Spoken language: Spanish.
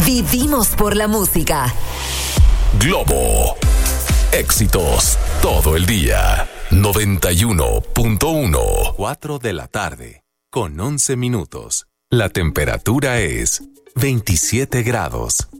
Vivimos por la música. Globo. Éxitos todo el día. 91.1. 4 de la tarde, con 11 minutos. La temperatura es 27 grados.